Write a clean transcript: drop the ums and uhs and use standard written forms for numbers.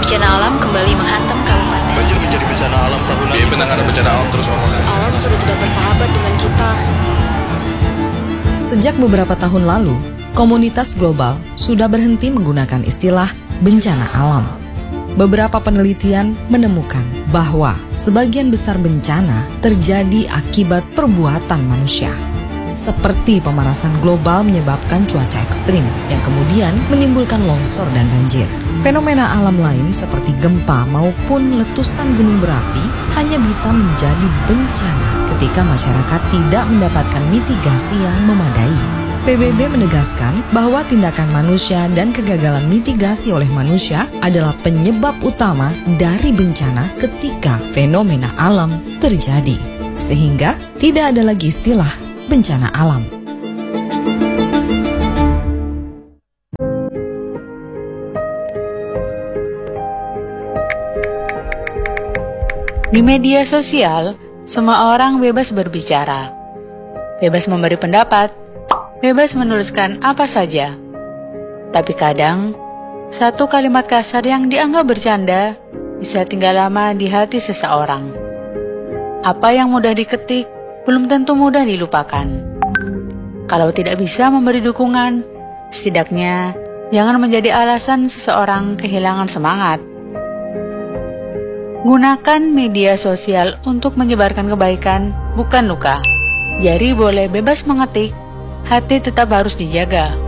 Bencana alam kembali menghantam kabupaten. Banjir menjadi bencana alam tahunan. Iya, penanganan bencana alam terus ngomongnya. Alam sudah tidak bersahabat dengan kita. Sejak beberapa tahun lalu, komunitas global sudah berhenti menggunakan istilah bencana alam. Beberapa penelitian menemukan bahwa sebagian besar bencana terjadi akibat perbuatan manusia. Seperti pemanasan global menyebabkan cuaca ekstrim yang kemudian menimbulkan longsor dan banjir. Fenomena alam lain seperti gempa maupun letusan gunung berapi hanya bisa menjadi bencana ketika masyarakat tidak mendapatkan mitigasi yang memadai. PBB menegaskan bahwa tindakan manusia dan kegagalan mitigasi oleh manusia adalah penyebab utama dari bencana ketika fenomena alam terjadi. Sehingga tidak ada lagi istilah bencana alam. Di media sosial, semua orang bebas berbicara, bebas memberi pendapat, bebas menuliskan apa saja. Tapi kadang, satu kalimat kasar yang dianggap bercanda bisa tinggal lama di hati seseorang. Apa yang mudah diketik belum tentu mudah dilupakan. Kalau tidak bisa memberi dukungan, setidaknya jangan menjadi alasan seseorang kehilangan semangat. Gunakan media sosial untuk menyebarkan kebaikan, bukan luka. Jari boleh bebas mengetik, hati tetap harus dijaga.